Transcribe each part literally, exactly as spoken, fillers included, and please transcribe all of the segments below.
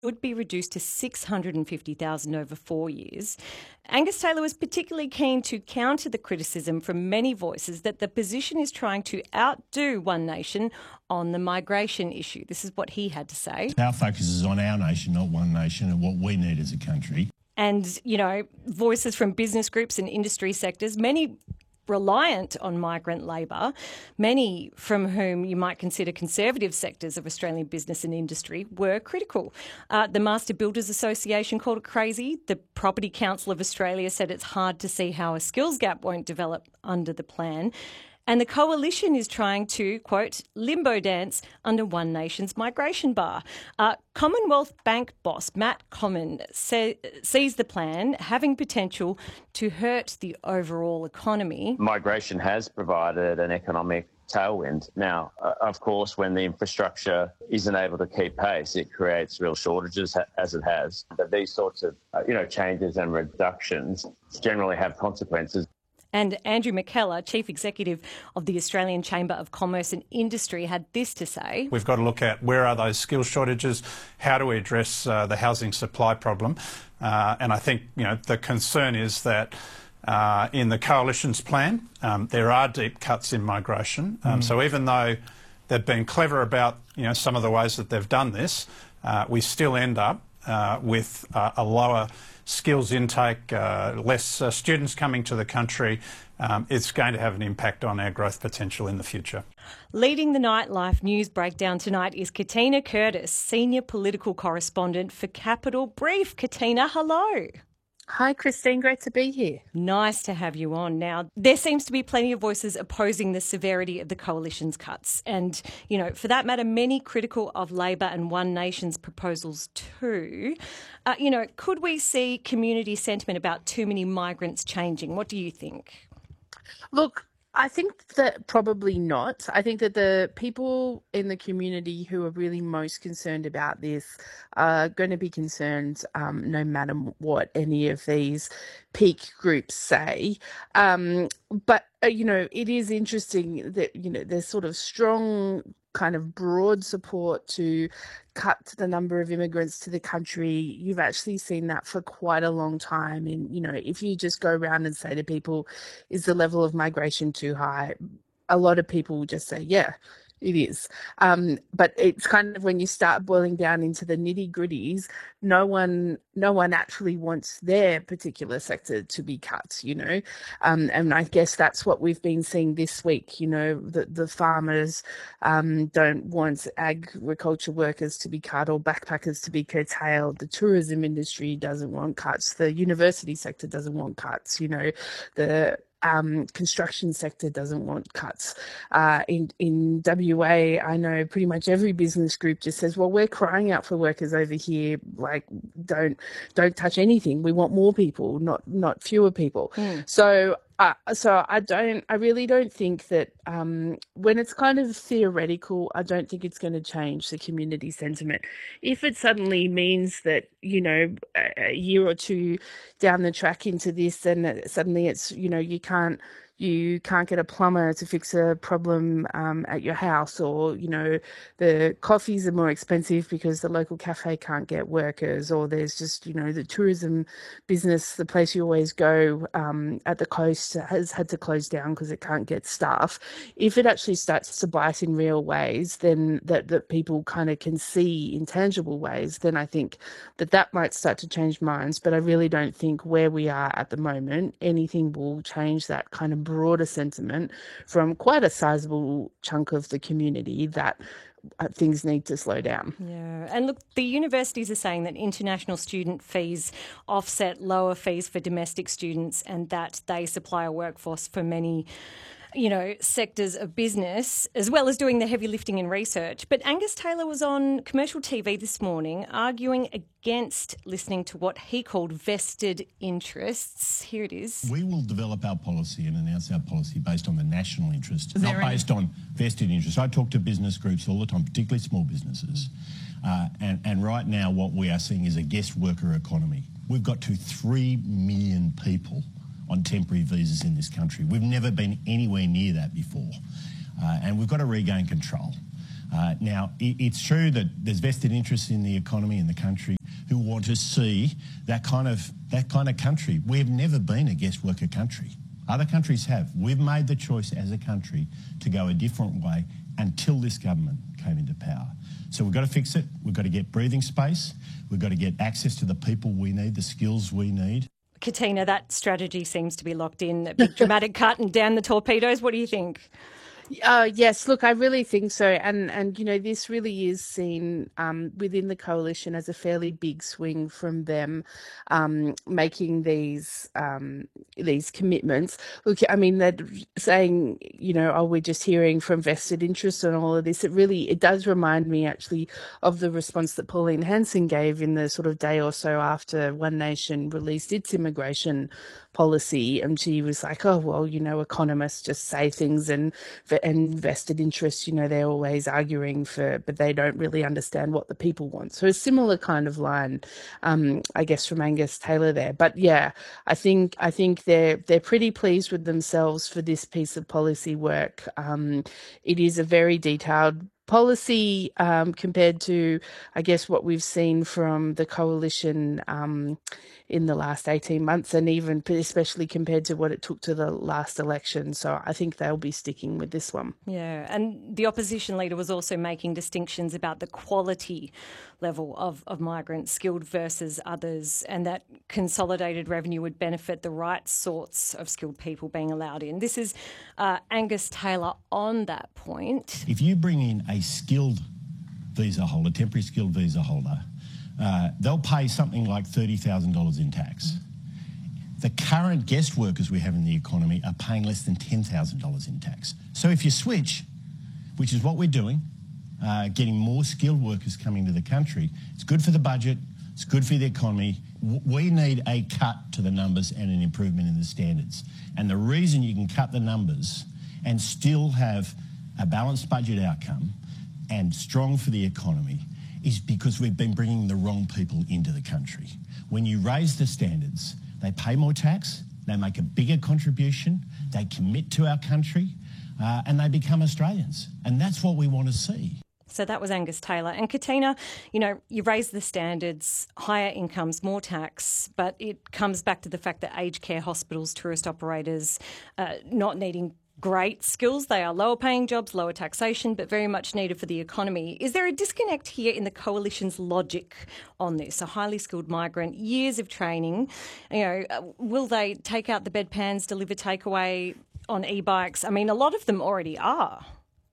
would be reduced to six hundred fifty thousand over four years. Angus Taylor was particularly keen to counter the criticism from many voices that the position is trying to outdo One Nation on the migration issue. This is what he had to say. Our focus is on our nation, not One Nation, and what we need as a country. And, you know, voices from business groups and industry sectors, many reliant on migrant labour, many from whom you might consider conservative sectors of Australian business and industry, were critical. Uh, the Master Builders Association called it crazy. The Property Council of Australia said it's hard to see how a skills gap won't develop under the plan. And the Coalition is trying to, quote, limbo dance under One Nation's migration bar. Uh, Commonwealth Bank boss Matt Comyn say, sees the plan having potential to hurt the overall economy. Migration has provided an economic tailwind. Now, uh, of course, when the infrastructure isn't able to keep pace, it creates real shortages, ha- as it has. But these sorts of, uh, you know, changes and reductions generally have consequences. And Andrew McKellar, Chief Executive of the Australian Chamber of Commerce and Industry, had this to say. We've got to look at where are those skills shortages, how do we address uh, the housing supply problem. Uh, and I think, you know, the concern is that uh, in the Coalition's plan, um, there are deep cuts in migration. Um, mm. So even though they've been clever about, you know, some of the ways that they've done this, uh, we still end up uh, with uh, a lower skills intake, uh, less uh, students coming to the country. Um, it's going to have an impact on our growth potential in the future. Leading the Nightlife news breakdown tonight is Katina Curtis, Senior Political Correspondent for Capital Brief. Katina, hello. Hi, Christine. Great to be here. Nice to have you on. Now, there seems to be plenty of voices opposing the severity of the Coalition's cuts. And, you know, for that matter, many critical of Labor and One Nation's proposals too. Uh, you know, could we see community sentiment about too many migrants changing? What do you think? Look, I think that probably not. I think that the people in the community who are really most concerned about this are going to be concerned um, no matter what any of these peak groups say. Um, but, uh, you know, it is interesting that, you know, there's sort of strong kind of broad support to cut the number of immigrants to the country. You've actually seen that for quite a long time. And, you know, if you just go around and say to people, is the level of migration too high? A lot of people will just say, yeah, it is. Um, but it's kind of when you start boiling down into the nitty gritties, no one, no one actually wants their particular sector to be cut, you know. Um, and I guess that's what we've been seeing this week. You know, the, the farmers um, don't want agriculture workers to be cut or backpackers to be curtailed. The tourism industry doesn't want cuts. The university sector doesn't want cuts. You know, the Um, construction sector doesn't want cuts. Uh, in in W A, I know pretty much every business group just says, well, we're crying out for workers over here. Like, don't don't touch anything. We want more people, not not fewer people. Mm. So. Uh, so I don't, I really don't think that um, when it's kind of theoretical, I don't think it's going to change the community sentiment. If it suddenly means that, you know, a, a year or two down the track into this, then suddenly it's, you know, you can't, you can't get a plumber to fix a problem um, at your house, or, you know, the coffees are more expensive because the local cafe can't get workers, or there's just, you know, the tourism business, the place you always go um, at the coast has had to close down because it can't get staff. If it actually starts to bite in real ways, then that, that people kind of can see in tangible ways, then I think that that might start to change minds. But I really don't think where we are at the moment, anything will change that kind of broader sentiment from quite a sizable chunk of the community that uh, things need to slow down. Yeah, and look, the universities are saying that international student fees offset lower fees for domestic students, and that they supply a workforce for many, you know, sectors of business, as well as doing the heavy lifting in research. But Angus Taylor was on commercial T V this morning arguing against listening to what he called vested interests. Here it is. We will develop our policy and announce our policy based on the national interest, not based on vested interest. I talk to business groups all the time, particularly small businesses. Uh, and, and right now what we are seeing is a guest worker economy. We've got to three million people on temporary visas in this country. We've never been anywhere near that before. Uh, and we've got to regain control. Uh, now, it, it's true that there's vested interests in the economy in the country who want to see that kind of that kind of country. We've never been a guest worker country. Other countries have. We've made the choice as a country to go a different way until this government came into power. So we've got to fix it. We've got to get breathing space. We've got to get access to the people we need, the skills we need. Katina, that strategy seems to be locked in. A big dramatic cut and down the torpedoes. What do you think? Uh, yes, look, I really think so. And, and you know, this really is seen um, within the coalition as a fairly big swing from them um, making these um, these commitments. Look, I mean, they're saying, you know, oh, we're just hearing from vested interests and all of this. It really, it does remind me actually of the response that Pauline Hanson gave in the sort of day or so after One Nation released its immigration policy. And she was like, oh, well, you know, economists just say things and and vested interests, you know, they're always arguing for, but they don't really understand what the people want. So a similar kind of line, um, I guess, from Angus Taylor there. But yeah, I think I think they're they're pretty pleased with themselves for this piece of policy work. Um, it is a very detailed policy um, compared to, I guess, what we've seen from the coalition um, in the last eighteen months, and even especially compared to what it took to the last election. So I think they'll be sticking with this one. Yeah, and the opposition leader was also making distinctions about the quality level of, of migrants, skilled versus others, and that consolidated revenue would benefit the right sorts of skilled people being allowed in. This is uh, Angus Taylor on that point. If you bring in a skilled visa holder, temporary skilled visa holder, uh, they'll pay something like thirty thousand dollars in tax. The current guest workers we have in the economy are paying less than ten thousand dollars in tax. So if you switch, which is what we're doing, uh, getting more skilled workers coming to the country, it's good for the budget, it's good for the economy. We need a cut to the numbers and an improvement in the standards. And the reason you can cut the numbers and still have a balanced budget outcome and strong for the economy is because we've been bringing the wrong people into the country. When you raise the standards, they pay more tax, they make a bigger contribution, they commit to our country, uh, and they become Australians. And that's what we want to see. So that was Angus Taylor. And Katina, you know, you raise the standards, higher incomes, more tax, but it comes back to the fact that aged care hospitals, tourist operators, uh, not needing great skills. They are lower paying jobs, lower taxation, but very much needed for the economy. Is there a disconnect here in the coalition's logic on this? A highly skilled migrant, years of training, you know, will they take out the bedpans, deliver takeaway on e-bikes? I mean, a lot of them already are.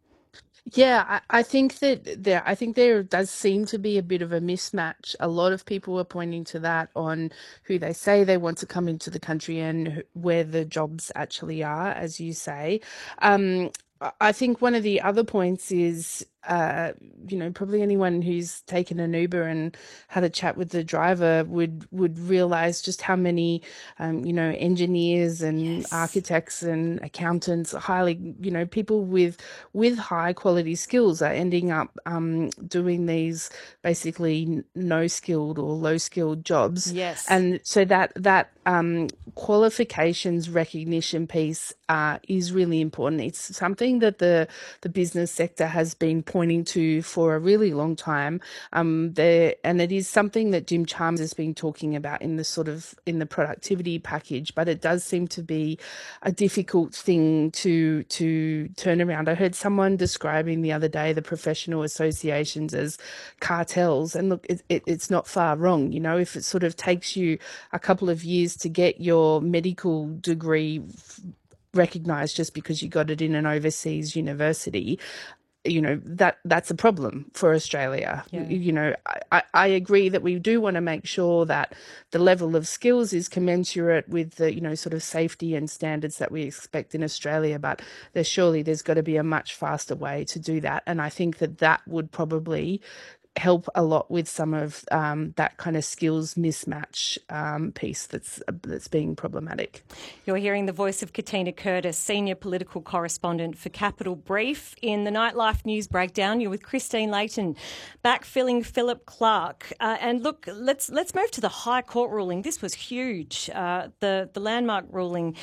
Yeah, I, I think that there, I think there does seem to be a bit of a mismatch. A lot of people are pointing to that on who they say they want to come into the country and who, where the jobs actually are, as you say. Um, I think one of the other points is, uh, you know, probably anyone who's taken an Uber and had a chat with the driver would would realise just how many, um, you know, engineers and yes. architects and accountants, highly, you know, people with with high quality skills are ending up um, doing these basically no skilled or low skilled jobs. Yes, and so that that um, qualifications recognition piece uh, is really important. It's something that the the business sector has been pointing to for a really long time. Um, there, and it is something that Jim Chalmers has been talking about in the sort of in the productivity package, but it does seem to be a difficult thing to to turn around. I heard someone describing the other day the professional associations as cartels, and look, it, it, it's not far wrong. You know, if it sort of takes you a couple of years to get your medical degree recognised just because you got it in an overseas university, you know, that that's a problem for Australia. Yeah. You know, I, I agree that we do want to make sure that the level of skills is commensurate with the, you know, sort of safety and standards that we expect in Australia, but there's surely there's got to be a much faster way to do that. And I think that that would probably help a lot with some of um, that kind of skills mismatch um, piece that's uh, that's being problematic. You're hearing the voice of Katina Curtis, senior political correspondent for Capital Brief. In the Nightlife News Breakdown, you're with Christine Layton, backfilling Philip Clark. Uh, and look, let's let's move to the High Court ruling. This was huge. Uh, the the landmark ruling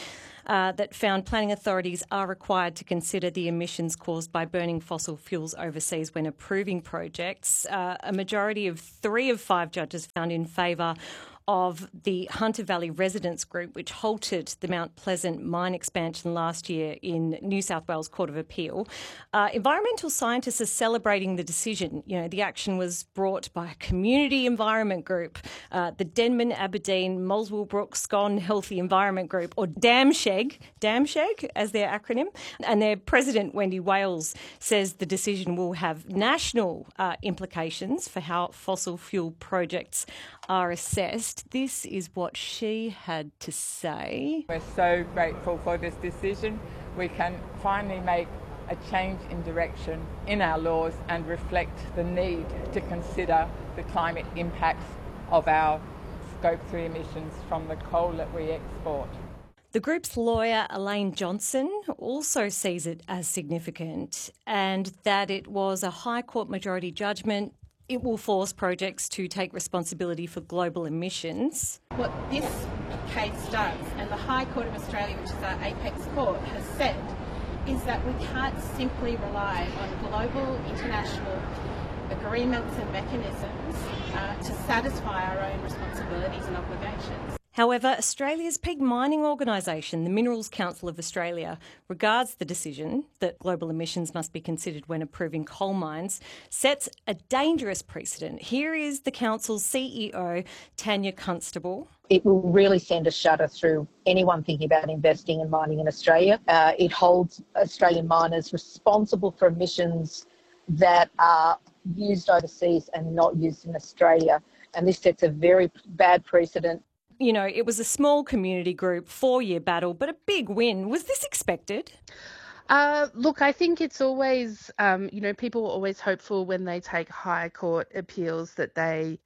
uh, that found planning authorities are required to consider the emissions caused by burning fossil fuels overseas when approving projects. Uh, a majority of three of five judges found in favour of the Hunter Valley Residents Group, which halted the Mount Pleasant mine expansion last year in New South Wales Court of Appeal. Uh, environmental scientists are celebrating the decision. You know, the action was brought by a community environment group, uh, the Denman, Aberdeen, Moleswell-Brook, Scone Healthy Environment Group, or DAMSHEG, DAMSHEG as their acronym. And their president, Wendy Wales, says the decision will have national uh, implications for how fossil fuel projects are assessed. This is what she had to say. We're so grateful for this decision. We can finally make a change in direction in our laws and reflect the need to consider the climate impacts of our Scope three emissions from the coal that we export. The group's lawyer, Elaine Johnson, also sees it as significant and that it was a High Court majority judgment. It will force projects to take responsibility for global emissions. What this case does, and the High Court of Australia, which is our apex court, has said, is that we can't simply rely on global international agreements and mechanisms uh, to satisfy our own responsibilities and obligations. However, Australia's peak mining organisation, the Minerals Council of Australia, regards the decision that global emissions must be considered when approving coal mines, sets a dangerous precedent. Here is the council's C E O, Tanya Constable. It will really send a shudder through anyone thinking about investing in mining in Australia. Uh, it holds Australian miners responsible for emissions that are used overseas and not used in Australia. And this sets a very bad precedent. You know, it was a small community group, four-year battle, but a big win. Was this expected? Uh, look, I think it's always, um, you know, people are always hopeful when they take high court appeals that they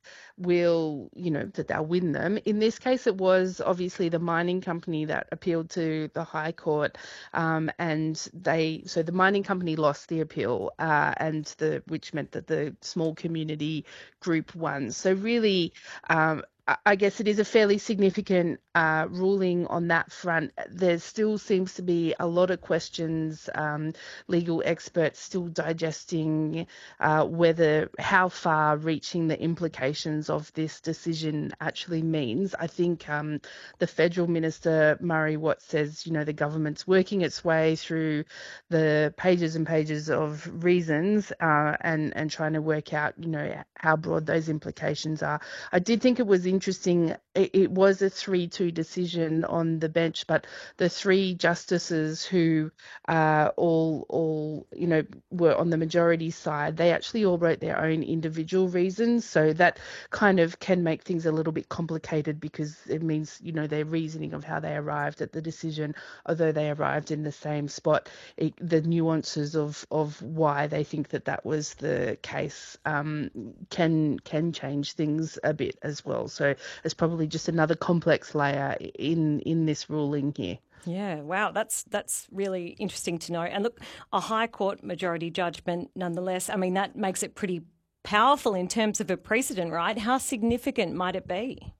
will, you know, that they'll win them. In this case, it was obviously the mining company that appealed to the High Court, um, and they, so the mining company lost the appeal, uh, and the, which meant that the small community group won. So really, um, I guess it is a fairly significant uh, ruling on that front. There still seems to be a lot of questions, um, legal experts still digesting uh, whether, how far reaching the implications of this decision actually means. I think um, the Federal Minister, Murray Watt, says, you know, the government's working its way through the pages and pages of reasons uh, and, and trying to work out, you know, how broad those implications are. I did think it was interesting. It, it was a three two decision on the bench, but the three justices who uh, all, all, you know, were on the majority side, they actually all wrote their own individual reasons. So that kind of can make things a little bit complicated because it means, you know, their reasoning of how they arrived at the decision, although they arrived in the same spot, it, the nuances of, of why they think that that was the case um, can can change things a bit as well. So it's probably just another complex layer in in this ruling here. Yeah, wow, that's that's really interesting to know. And look, a High Court majority judgment nonetheless, I mean, that makes it pretty powerful in terms of a precedent, right? How significant might it be?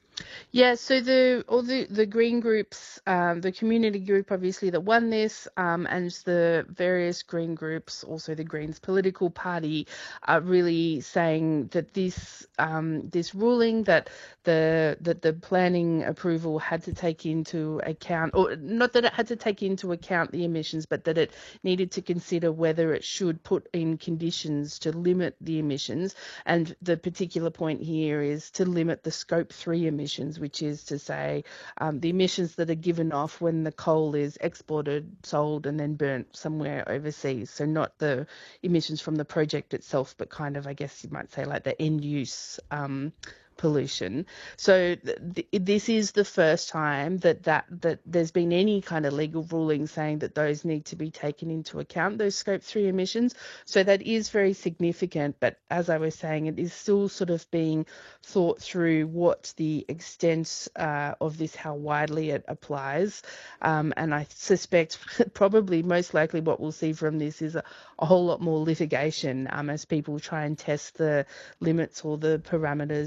Yeah, so the all the, the green groups, um, the community group obviously that won this, um, and the various green groups, also the Greens political party, are really saying that this um, this ruling that the that the planning approval had to take into account, or not that it had to take into account the emissions, but that it needed to consider whether it should put in conditions to limit the emissions. And the particular point here is to limit the Scope three emissions, which is to say um, the emissions that are given off when the coal is exported, sold and then burnt somewhere overseas. So not the emissions from the project itself, but kind of, I guess you might say, like the end use um, pollution. So th- this is the first time that, that that there's been any kind of legal ruling saying that those need to be taken into account, those Scope three emissions. So that is very significant. But as I was saying, it is still sort of being thought through what the extent uh, of this, how widely it applies. Um, and I suspect probably most likely what we'll see from this is a, a whole lot more litigation um, as people try and test the limits or the parameters that the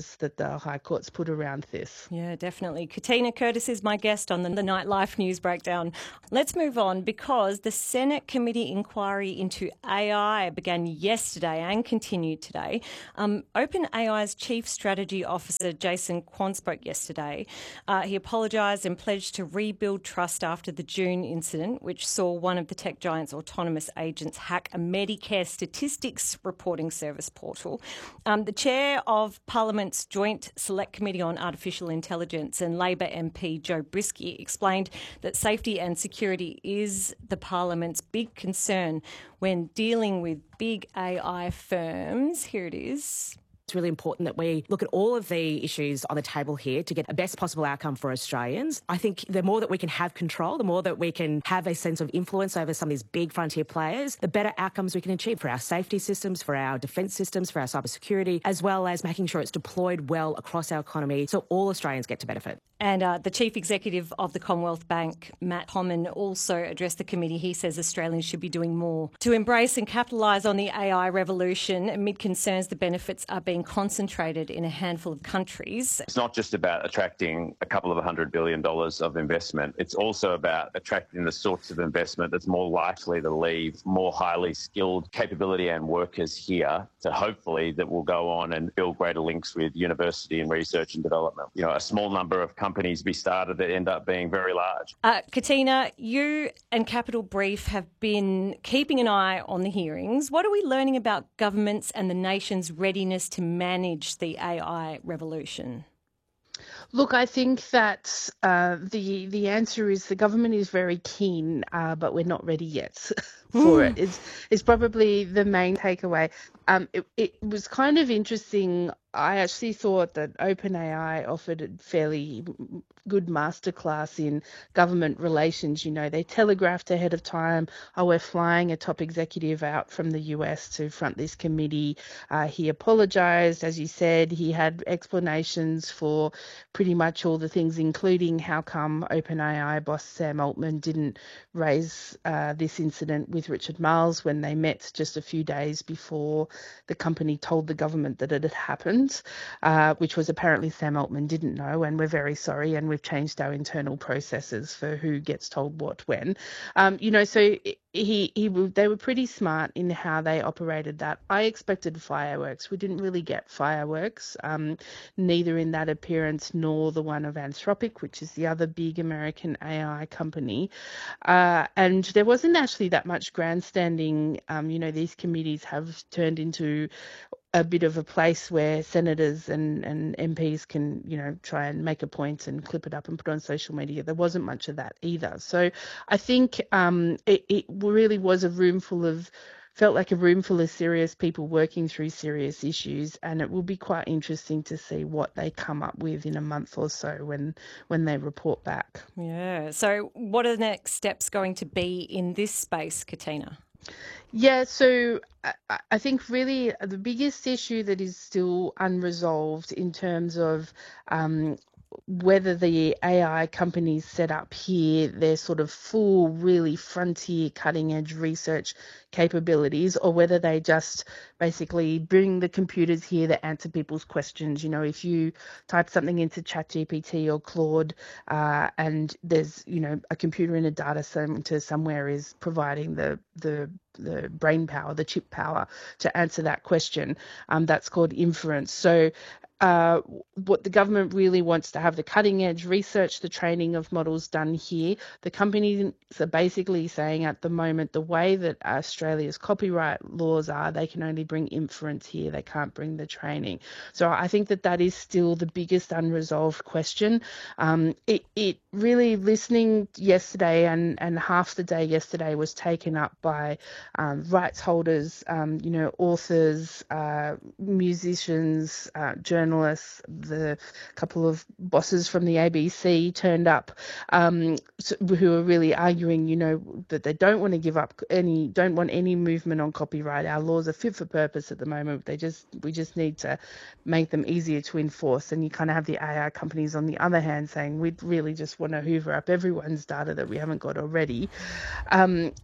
the High Court's put around this. Yeah, definitely. Katina Curtis is my guest on the, the Nightlife News Breakdown. Let's move on because the Senate committee inquiry into A I began yesterday and continued today. Um, OpenAI's Chief Strategy Officer Jason Kwon spoke yesterday. Uh, he apologised and pledged to rebuild trust after the June incident, which saw one of the tech giant's autonomous agents hack a Medicare statistics reporting service portal. Um, the chair of Parliament's Joint Select Committee on Artificial Intelligence and Labor M P Joe Brisky explained that safety and security is the Parliament's big concern when dealing with big A I firms. Here it is. It's really important that we look at all of the issues on the table here to get the best possible outcome for Australians. I think the more that we can have control, the more that we can have a sense of influence over some of these big frontier players, the better outcomes we can achieve for our safety systems, for our defence systems, for our cybersecurity, as well as making sure it's deployed well across our economy so all Australians get to benefit. And uh, the Chief Executive of the Commonwealth Bank, Matt Homman, also addressed the committee. He says Australians should be doing more to embrace and capitalise on the A I revolution amid concerns the benefits are being concentrated in a handful of countries. It's not just about attracting a couple of hundred billion dollars of investment. It's also about attracting the sorts of investment that's more likely to leave more highly skilled capability and workers here to hopefully that will go on and build greater links with university and research and development. You know, a small number of companies be started that end up being very large. Uh, Katina, you and Capital Brief have been keeping an eye on the hearings. What are we learning about governments and the nation's readiness to manage the A I revolution? Look, I think that uh, the the answer is the government is very keen, uh, but we're not ready yet for mm. it. It's, it's probably the main takeaway. Um, it, it was kind of interesting. I actually thought that OpenAI offered a fairly good masterclass in government relations. You know, they telegraphed ahead of time, oh, we're flying a top executive out from the U S to front this committee. Uh, he apologised, as you said. He had explanations for pretty much all the things, including how come OpenAI boss Sam Altman didn't raise uh, this incident with Richard Marles when they met just a few days before the company told the government that it had happened, uh, which was apparently Sam Altman didn't know, and we're very sorry, and we've changed our internal processes for who gets told what when. Um, you know, so he, he they were pretty smart in how they operated that. I expected fireworks. We didn't really get fireworks, um, neither in that appearance nor the one of Anthropic, which is the other big American A I company. Uh, and there wasn't actually that much grandstanding. Um, you know, these committees have turned into a bit of a place where senators and, and M Ps can, you know, try and make a point and clip it up and put it on social media. There wasn't much of that either. So I think um, it, it really was a room full of, felt like a room full of serious people working through serious issues, and it will be quite interesting to see what they come up with in a month or so when when they report back. Yeah. So what are the next steps going to be in this space, Katina? Yeah, so I, I think really the biggest issue that is still unresolved in terms of um, whether the A I companies set up here, their sort of full, really frontier, cutting-edge research capabilities, or whether they just basically bring the computers here that answer people's questions. You know, if you type something into ChatGPT or Claude uh, and there's, you know, a computer in a data center somewhere is providing the the the brain power, the chip power to answer that question, um, that's called inference. So Uh, what the government really wants to have the cutting edge research, the training of models done here. The companies are basically saying at the moment the way that Australia's copyright laws are, they can only bring inference here. They can't bring the training. So I think that that is still the biggest unresolved question. Um, it, it really, listening yesterday and, and half the day yesterday was taken up by um, rights holders, um, you know, authors, uh, musicians, uh, journalists, journalists, the couple of bosses from the A B C turned up, um, who are really arguing, you know, that they don't want to give up any, don't want any movement on copyright. Our laws are fit for purpose at the moment. They just, we just need to make them easier to enforce. And you kind of have the A I companies on the other hand saying, we really just want to hoover up everyone's data that we haven't got already. Um,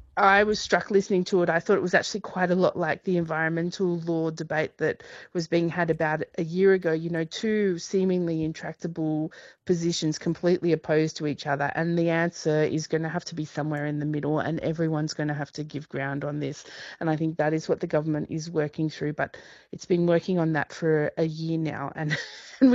I was struck listening to it. I thought it was actually quite a lot like the environmental law debate that was being had about a year ago. You know, two seemingly intractable positions completely opposed to each other. And the answer is going to have to be somewhere in the middle, and everyone's going to have to give ground on this. And I think that is what the government is working through. But it's been working on that for a year now. And